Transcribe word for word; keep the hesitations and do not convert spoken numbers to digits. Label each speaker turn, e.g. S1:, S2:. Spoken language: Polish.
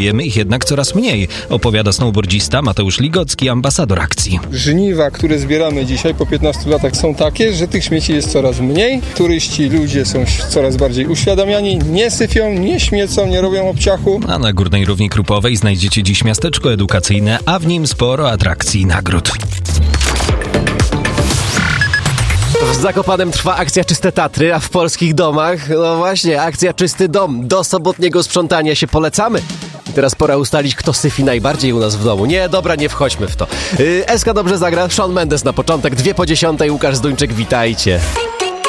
S1: Obserwujemy ich jednak coraz mniej, opowiada snowboardzista Mateusz Ligocki, ambasador akcji.
S2: Żniwa, które zbieramy dzisiaj po piętnastu latach są takie, że tych śmieci jest coraz mniej. Turyści, ludzie są coraz bardziej uświadamiani, nie sypią, nie śmiecą, nie robią obciachu.
S1: A na Górnej Równi Krupowej znajdziecie dziś miasteczko edukacyjne, a w nim sporo atrakcji i nagród.
S3: W Zakopanem trwa akcja Czyste Tatry, a w polskich domach, no właśnie, akcja Czysty Dom. Do sobotniego sprzątania się polecamy. I teraz pora ustalić, kto syfi najbardziej u nas w domu. Nie, dobra, nie wchodźmy w to. Yy, Eska dobrze zagra, Shawn Mendes na początek, dwie po dziesiątej, Łukasz Zduńczyk, witajcie.